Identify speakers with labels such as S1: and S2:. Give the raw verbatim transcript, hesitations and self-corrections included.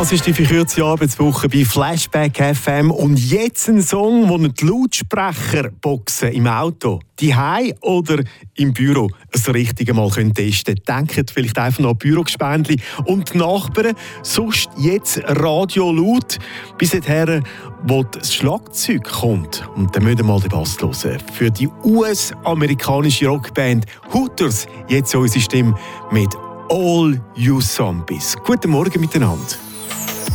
S1: Das ist die verkürzte Arbeitswoche bei Flashback F M. Und jetzt ein Song, wo die Lautsprecherboxen im Auto, daheim oder im Büro so richtig mal testen können. Denkt vielleicht einfach noch an Bürogespendli und die Nachbarn. Sonst jetzt Radio laut, bis dahin, wo das Schlagzeug kommt. Und dann müssen wir mal den Bass hören. Für die U S-amerikanische Rockband Hooters jetzt unsere Stimme mit All You Zombies. Guten Morgen miteinander.